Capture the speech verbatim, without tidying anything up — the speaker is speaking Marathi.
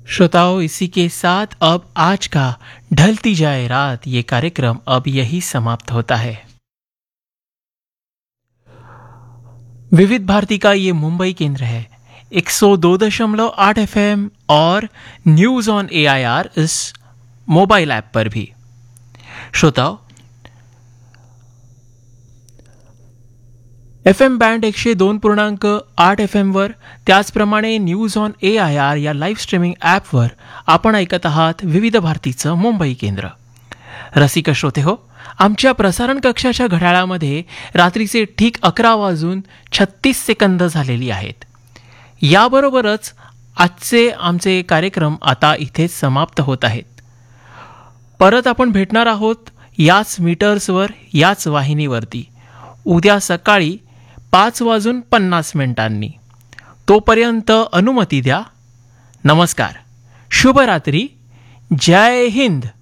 श्रोताओं, इसी के साथ अब आज का ढलती जाए रात ये कार्यक्रम अब यही समाप्त होता है। विविध भारती का ये मुंबई केंद्र है एक सौ दो दशमलव आठ एफ एम और news on A I R is mobile app पर भी। श्रोताओ, एफ एम बँड एकशे दोन पूर्णांक आठ एफ एमवर त्याचप्रमाणे news on A I R या लाईव्ह स्ट्रीमिंग ॲपवर आपण ऐकत आहात विविध भारतीचं मुंबई केंद्र। रसिक श्रोते हो, आमच्या प्रसारण कक्षाच्या घड्याळामध्ये रात्रीचे ठीक अकरा वाजून छत्तीस सेकंद झालेली आहेत। याबरोबरच आजचे आमचे कार्यक्रम आता इथेच समाप्त होत आहेत। परत आपण भेटणार आहोत याच मीटर्सवर, याच वाहिनीवरती उद्या सकाळी पाच वाजून पन्नास मिनिटांनी। तोपर्यंत अनुमती द्या। नमस्कार, शुभरात्री, जय हिंद।